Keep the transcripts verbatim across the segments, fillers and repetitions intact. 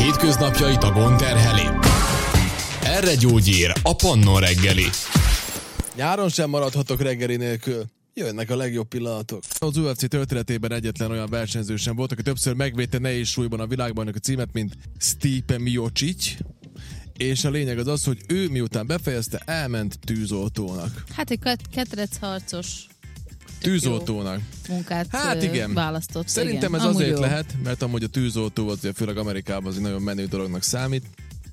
Hétköznapjait a gond terheli. Erre gyógyír a Pannon reggeli. Nyáron sem maradhatok reggeli nélkül. Jönnek a legjobb pillanatok. Az u ef cé történetében egyetlen olyan versenyző sem volt, aki többször megvédte nehéz súlyban a világbajnoki címet, mint Stipe Miocic. És a lényeg az az, hogy ő miután befejezte, elment tűzoltónak. Hát egy ketrecharcos tűzoltónak munkát hát igen. választott. Szerintem igen. ez Amúgy azért jó. lehet, mert amúgy a tűzoltó az, főleg Amerikában az egy nagyon menő dolognak számít.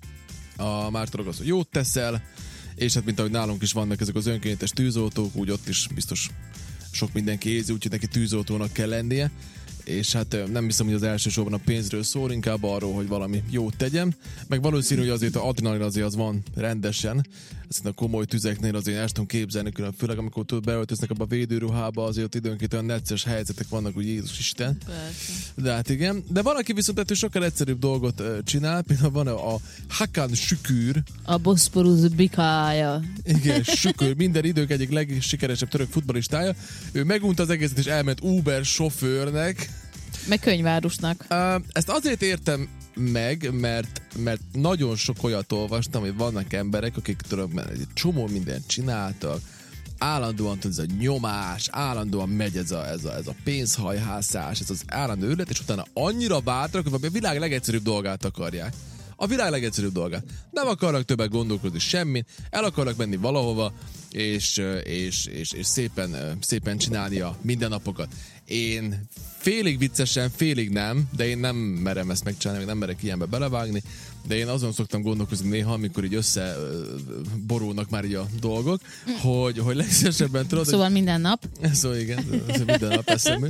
A más dolog az, hogy jót teszel, és hát mint ahogy nálunk is vannak ezek az önkéntes tűzoltók, úgy ott is biztos sok mindenki érzi, úgyhogy neki tűzoltónak kell lennie. És hát nem hiszem, hogy az elsősorban a pénzről szól, inkább arról, hogy valami jót tegyen. Meg valószínű, hogy azért az adrenalin azért az van rendesen. Ezt a komoly tüzeknél azért el tudom képzelni, külön, főleg amikor tudod, beöltöznek abba a védőruhába, azért időnként olyan necces helyzetek vannak, hogy Jézus Isten. Persze. De hát igen. De valaki viszont ettől sokkal egyszerűbb dolgot csinál, például van a, a Hakan Şükür. A Boszporusz bikája. Igen, Şükür, minden idők egyik legsikeresebb török futballistája. Ő megunta az egészet és elment Uber sofőrnek. Meg könyvárusnak. Uh, ezt azért értem meg, mert, mert nagyon sok olyat olvastam, hogy vannak emberek, akik tudom, egy csomó mindent csináltak, állandóan tudod, ez a nyomás, állandóan megy ez a, ez a, ez a pénzhajhászás, ez az állandó őrület, és utána annyira bátrak, hogy a világ legegyszerűbb dolgát akarják. A világ legegyszerűbb dolgát. Nem akarnak többet gondolkodni semmin, el akarnak menni valahova, és, és, és, és szépen, szépen csinálni a mindennapokat. Én félig viccesen, félig nem, de én nem merem ezt megcsinálni, nem merek ilyenbe belevágni, de én azon szoktam gondolkozni néha, amikor így összeborulnak már így a dolgok, hogy, hogy legszívesebben tudod... Szóval minden nap. Szóval igen, minden nap eszembe.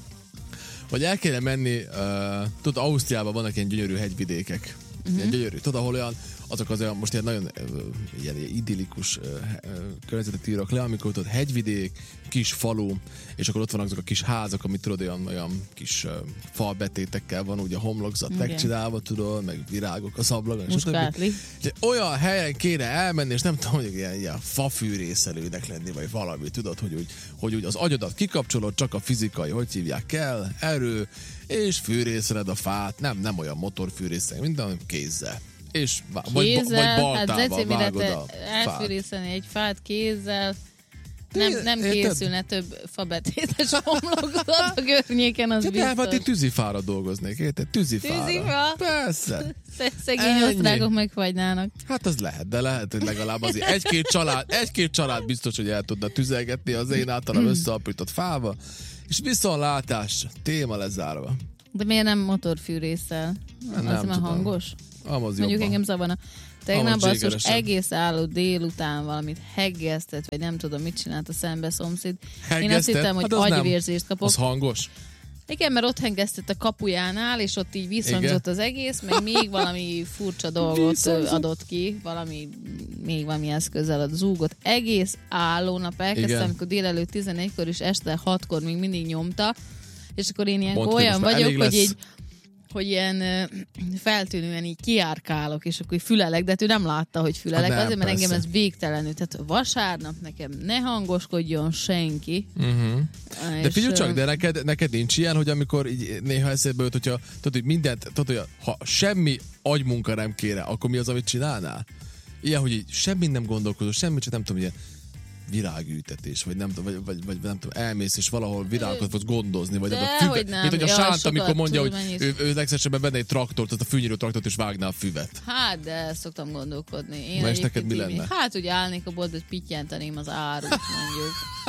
Hogy el kéne menni, uh, tudod, Ausztriában vannak ilyen gyönyörű hegyvidékek. Uh-huh. Ilyen gyönyörű, tudod, ahol olyan, azok az olyan, most ilyen nagyon uh, ilyen idillikus uh, uh, környezetet írok le, amikor tudod, hegyvidék, kis falu, és akkor ott vannak azok a kis házak, amit tudod, olyan, olyan kis uh, falbetétekkel van, ugye a homlokzat okay. megcsinálva, tudod, meg virágok az ablakon. Muskátli. És olyan helyen kéne elmenni, és nem tudom, hogy ilyen, ilyen fafűrészelőnek lenni, vagy valami, tudod, hogy úgy, hogy úgy az agyadat kikapcsolod, csak a fizikai, hogy hívják kell, erő, és fűrészeled a fát, nem, nem olyan motorfűrészelni, minden, hanem kézzel. És vagy, vagy baltával hát vágod a fát. Elfűrészelni egy fát kézzel, nem, nem készülne több fabetétes homlokzat a környéken, az biztos. Hát én tűzifára dolgoznék, érted? Tűzifára. Tűzifa? Persze. Szegény osztrákok megfagynának. Hát az lehet, de lehet, hogy legalább azért egy-két család, egy-két család biztos, hogy el tudna tüzelgetni az én általam összeaprított fába, és viszontlátás, téma lezárva. De miért nem motorfűrésszel? Az nem hangos? Amaz mondjuk engem zavarna. Tegnap basszus egész álló délután valamit heggesztett, vagy nem tudom, mit csinált a szembe szomszéd. Én azt hittem, hogy hát agyvérzést kapok. Az hangos? Igen, mert ott hengesztett a kapujánál, és ott így visszhangzott az egész, meg még valami furcsa dolgot adott ki, valami, még valami eszközzel a zúgot. Egész álló nap elkezdtem, amikor délelőtt tizenegykor és este hatkor még mindig nyomta, és akkor én ilyen olyan vagyok, hogy így hogy ilyen uh, feltűnően így kiárkálok, és akkor fülelek, de ő nem látta, hogy fülelek, hát nem, azért, mert persze. Engem ez végtelenül. Tehát vasárnap nekem ne hangoskodjon senki. Uh-huh. De figyelj csak, de neked, neked nincs ilyen, hogy amikor így néha eszedbe jut, hogyha tudod, hogy mindent, tudod, hogy ha semmi agymunka nem kére, akkor mi az, amit csinálnál? Ilyen, hogy így semmi nem gondolkozol, semmi, csak nem tudom, ilyen virágültetés, vagy nem, vagy, vagy, vagy nem tudom, elmész, és valahol virágot fogsz gondozni, vagy de, a füvet, hogy nem. mint hogy a ja, Sánt, amikor mondja, hogy ő, ő legszívesebben benne egy traktort, az a fűnyíró traktort, és vágná a füvet. Hát, de szoktam gondolkodni. Én na és neked mi lenne? Hát, ugye állnék a boltba, hogy pittyenteném az árut, mondjuk.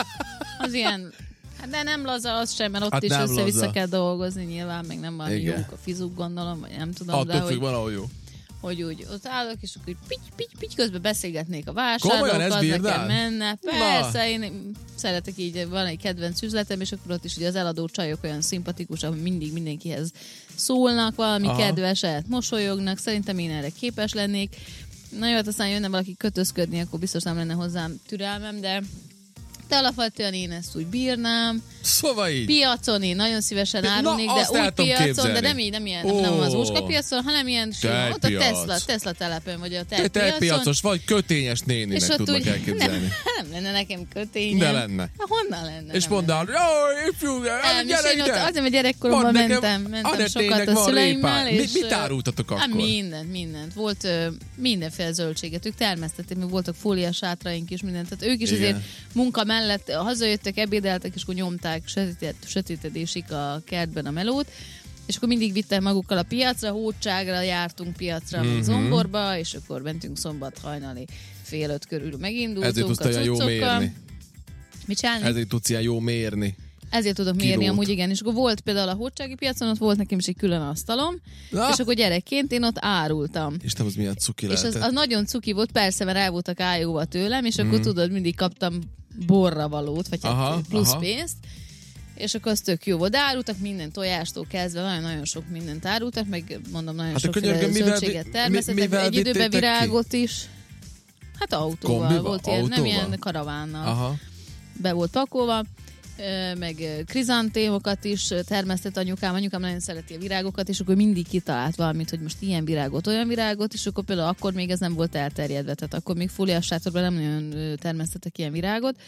Az ilyen, de nem laza az sem, mert ott hát is össze-vissza kell dolgozni, nyilván, meg nem valami jók a fizuk, gondolom, vagy nem tudom. Attól de függ, valahol jó. Hogy úgy ott állok, és akkor pitty, pitty, pitty, közben beszélgetnék a vásárlókkal, nekem menne. Persze, na. Én szeretek így, van egy kedvenc üzletem, és akkor ott is ugye az eladó csajok olyan szimpatikusak, hogy mindig mindenkihez szólnak, valami aha. kedveset, mosolyognak, szerintem én erre képes lennék. Na jó, hát aztán jönne valaki kötözködni, akkor biztos nem lenne hozzám türelmem, de De alapvetően én ezt úgy bírnám. Szóval így. Piacon én nagyon szívesen árulnék, de úgy piacon, képzelni. de nem így, nem ilyen, oh. nem az Óska piacon, hanem ilyen sima, ott a Tesla, Tesla telepen, vagy a tejpiacon. Te tejpiacos vagy, kötényes néninek tudnak úgy, elképzelni. Nem, nem lenne nekem kötényem. De lenne. Hát honnan lenne? És mondd el, jaj, ifjú, gyere ide! Azért, mert gyerekkoromban mentem, mentem sokat a szüleimmel. És mit árultatok akkor? Mindent, mindent. Volt mindenféle zöldséget. Ők termesztették, még voltak fóliás sátraink is, mindent. Tehát ők is azért munka mellett hazajöttek, ebédeltek, és akkor nyomták sötétedésig a kertben a melót, és akkor mindig vittem magukkal a piacra, Hódságra jártunk piacra, mm-hmm. meg Zomborba, és akkor mentünk szombat hajnali fél öt körül megindultunk a cuccokkal. Jó mérni. Mit csinálni? Ezért tudsz ilyen jó mérni. Ezért tudok mérni, kilót. Amúgy igen. És akkor volt például a Hódsági piacon, ott volt nekem is egy külön asztalom, ah. és akkor gyerekként én ott árultam. És nem az milyen cuki lehetett. És az, az nagyon cuki volt, persze, mert el voltak ájóva tőlem, és mm. akkor tudod, mindig kaptam borra valót, vagy aha, hát plusz aha. pénzt. És akkor az tök jó volt. De árultak minden tojástól kezdve, nagyon-nagyon sok mindent árultak, meg mondom, nagyon hát sokféle zöldséget termesztettek. Mi, egy időben virágot ki? is. Hát autóval Kombiva? Volt ilyen, autóval? Nem ilyen karavánnal. Aha. Be volt pakolva, meg krizantémokat is termesztett anyukám. Anyukám nagyon szereti a virágokat, és akkor mindig kitalált valamit, hogy most ilyen virágot, olyan virágot, és akkor például akkor még ez nem volt elterjedve, tehát akkor még fóliás sátorban nem nagyon termesztettek ilyen virágot.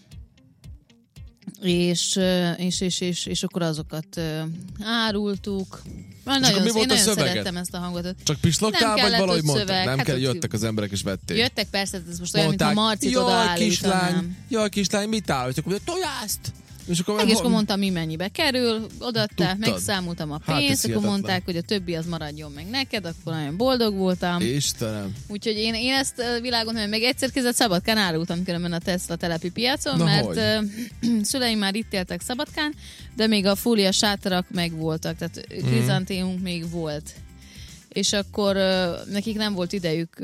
És, és, és, és, és akkor azokat árultuk. Már nagyon, én nagyon szerettem ezt a hangot. Csak pislogtál, vagy valahogy mondtad? Nem hát kell, jöttek az emberek és vették. Jöttek persze, ez most olyan, mintha Marcit odaállítanám. Kislány, jaj kislány, mit állítok? Tojást! És akkor, meg, és akkor mondtam, mi mennyibe kerül, odaadták, megszámoltam a pénzt, hát akkor mondták, hogy a többi az maradjon meg neked, akkor nagyon boldog voltam. Istenem. Úgyhogy én, én ezt világon nem, meg egyszer kézzel Szabadkán árultam különben a Tesla telepi piacon, na mert hogy? szüleim már itt éltek Szabadkán, de még a fólia sátarak meg voltak, tehát mm. krizantémunk még volt. És akkor nekik nem volt idejük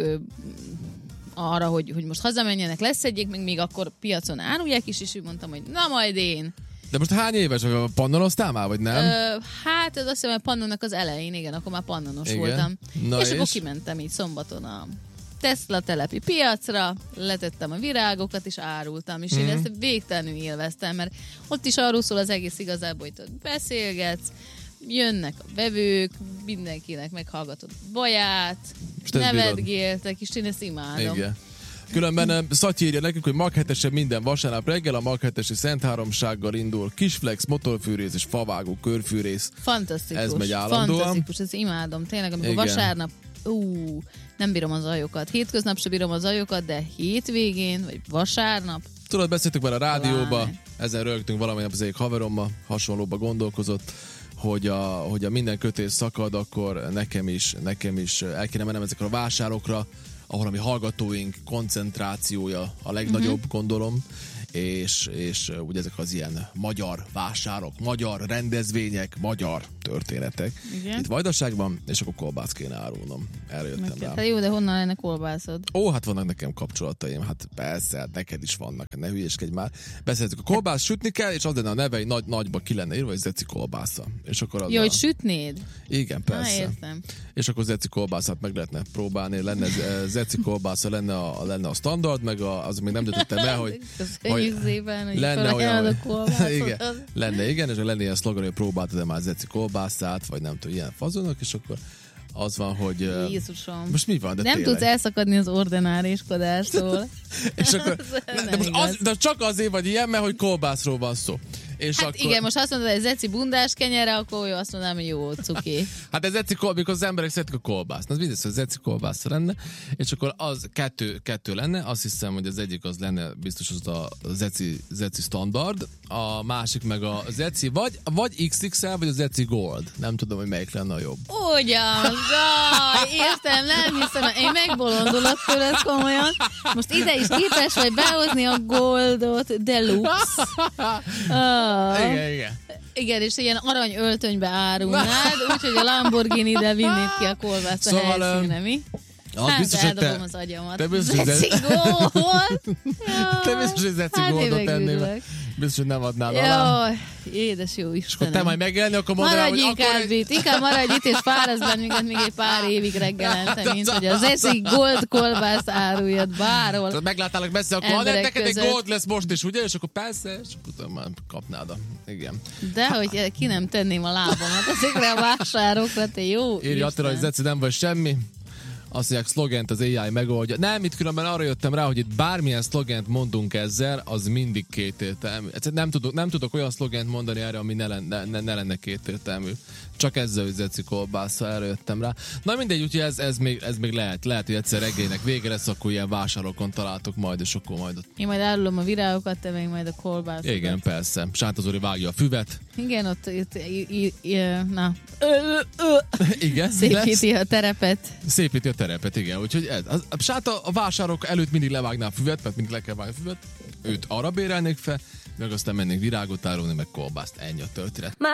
arra, hogy, hogy most hazamenjenek, leszedjék, meg még akkor piacon árulják is, és úgy mondtam, hogy na majd én. De most hány éves vagy? Pannonoztál már, vagy nem? Ö, hát ez azt hiszem, hogy pannonnak az elején, igen, akkor már pannonos igen. voltam. Na és, és akkor kimentem így szombaton a Tesla telepi piacra, letettem a virágokat, és árultam, és mm. én ezt végtelenül élveztem, mert ott is arról szól az egész igazából, hogy beszélgetsz, jönnek a vevők, mindenkinek meghallgatod baját, nevetgéltek, és én ezt imádom. Igen. Különben Szatyi írja nekünk, hogy Mag hetesen minden vasárnap reggel a Mag hetesi Szent Háromsággal indul. Kisflex, motorfűrész és favágó körfűrész. Fantasztikus. Ez megy állandóan. Fantasztikus, ezt imádom. Tényleg, amikor igen. vasárnap, ú, nem bírom az ajokat. Hétköznap sem bírom az ajokat, de hétvégén, vagy vasárnap. Tudod, beszéltük már a rádióba, Láne. ezen rögtünk valamilyen az egyik haverommal, hasonlóba gondolkozott, hogy a, hogy a minden kötés szakad, akkor nekem is, nekem is el kéne mennem ezekre a vásárokra, ahol a mi hallgatóink koncentrációja a legnagyobb, uh-huh. gondolom, és, és ugye ezek az ilyen magyar vásárok, magyar rendezvények, magyar történetek. Igen. Itt Vajdaságban, és akkor kolbászt kéne árulnom. Erre jöttem rá. Hát jó, de honnan lenne kolbászod? Ó, hát vannak nekem kapcsolataim, hát persze, hát neked is vannak, ne hülyéskedj már. Beszéltük, a kolbászt sütni kell, és az lenne a neve, nagy, nagyba ki lenne írva, hogy Zeci kolbásza. És akkor az jó, a... hogy sütnéd? Igen, persze. Há, értem. És akkor Zeci kolbászát meg lehetne próbálni, lenne Zeci kolbásza, lenne a, lenne a standard, meg a, az még nem döntöttem el, hogy, hogy szépen, hogy lenne olyan, a kolbászot. Igen, lenne, igen, és lenne ilyen szlogan, hogy próbáltad már Zeci kolbászát, vagy nem tudom, ilyen fazonok, és akkor az van, hogy... Jézusom. Most mi van? De nem tényleg. tudsz elszakadni az ordináriskodástól. És akkor, de, de, most az, de csak azért vagy ilyen, mert hogy kolbászról van szó. És hát akkor... igen, most azt mondod, hogy Zeci bundás kenyere, akkor jó, azt mondanám, hogy jó, cuki. Hát ez Zeci kolbász, mikor az emberek szeretik a kolbászt. Az mindez, hogy Zeci kolbász lenne, és akkor az kettő, kettő lenne, azt hiszem, hogy az egyik az lenne biztos az a Zeci, Zeci standard, a másik meg a Zeci, vagy, vagy iksz iksz el, vagy a Zeci gold. Nem tudom, hogy melyik lenne a jobb. Ugyan, zaj, értem, nem hiszem, én megbolondulok tőled komolyan. Most ide is képes vagy behozni a goldot, deluxe. Oh. Igen, igen. Igen, és ilyen arany öltönybe árulnád, úgyhogy a Lamborghini ide vinnéd ki a kolbászt szóval, a helyszíne, mi? Az Hát biztos, hogy te- eldobom az agyamat. te biztos, hogy- Zeci Gold! Te biztos, hogy Zeci Hát én Goldot tennél. megülök. Biztos, hogy nem adnád alá. Jaj, édes jó És akkor Istenem. te majd megélni, akkor mondd rá, Maradj hogy akkor inkább egy... itt, inkább maradj itt, és fárasz bennünket még egy pár évig reggelente, mint hogy az az- Zeci Gold kolbászt áruljad bárhol. Tehát meglátálak messze, akkor ha Emberek neked egy között. Gold lesz most is, ugye? És akkor persze, és akkor utána már kapnád a... Igen. De hogy ki nem tenném a lábamat ezekre a vásárokra, te jó Írja Attila, hogy Isten. Zeci nem vagy semmi. Azt mondják, szlogent az á i megoldja. Nem, itt különben arra jöttem rá, hogy itt bármilyen szlogent mondunk ezzel, az mindig kétértelmű. Egyszerűen nem tudok, nem tudok olyan szlogent mondani erre, ami ne lenne, ne, ne lenne kétértelmű. Csak ezzel, hogy Zeci kolbásza, erre jöttem rá. Na mindegy, úgyhogy ez, ez, még, ez még lehet. Lehet, hogy egyszer reggének vége lesz, akkor ilyen vásárokon találtok majd, és akkor majd ott... Én majd árulom a virágokat, te meg majd a kolbászokat. Igen, persze. Sátozori vágja a füvet. Igen, ott, itt, i, i, i, na, ö, ö, ö, Igen. szépíti a terepet. Szépíti a terepet, igen. Úgyhogy ez, az, a Sáta a vásárok előtt mindig levágná a füvet, mert mindig le kell vágni a füvet. Őt arra bérelnék fel, meg aztán mennék virágot árulni, meg kolbászt. Ennyi a történet.